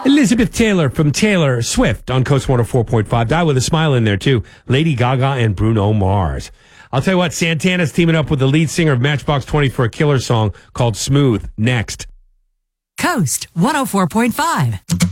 Elizabeth Taylor from Taylor Swift on Coast 104.5. Die with a smile in there, too. Lady Gaga and Bruno Mars. I'll tell you what, Santana's teaming up with the lead singer of Matchbox 20 for a killer song called Smooth. Next. Coast 104.5.